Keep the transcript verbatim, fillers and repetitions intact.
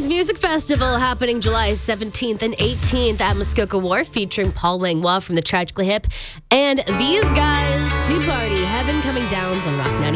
Jazz Music Festival happening July seventeenth and eighteenth at Muskoka Wharf, featuring Paul Langlois from the Tragically Hip and these guys to party. Heaven Coming Down's on Rock ninety.